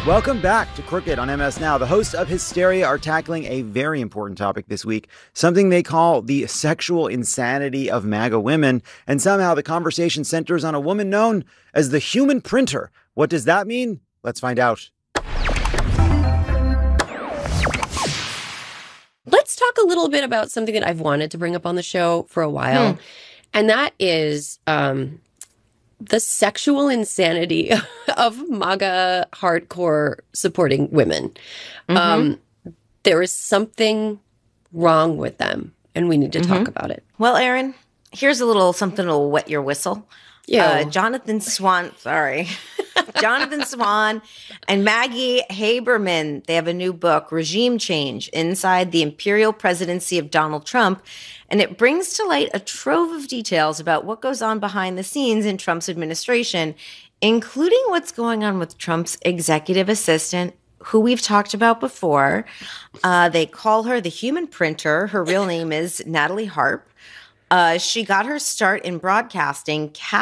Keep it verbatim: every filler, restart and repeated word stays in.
Welcome back to Crooked on M S Now. The hosts of Hysteria are tackling a very important topic this week, something they call the sexual insanity of MAGA women, and somehow the conversation centers on a woman known as the human printer. What does that mean? Let's find out. Let's talk a little bit about something that I've wanted to bring up on the show for a while, hmm. and that is um, the sexual insanity of MAGA hardcore supporting women. Mm-hmm. Um, there is something wrong with them, and we need to mm-hmm. talk about it. Well, Erin, here's a little something that'll wet your whistle. Yeah, uh, Jonathan Swan, sorry. Jonathan Swan and Maggie Haberman, they have a new book, Regime Change, Inside the Imperial Presidency of Donald Trump. And it brings to light a trove of details about what goes on behind the scenes in Trump's administration, including what's going on with Trump's executive assistant, who we've talked about before. Uh, they call her the human printer. Her real name is Natalie Harp. Uh, she got her start in broadcasting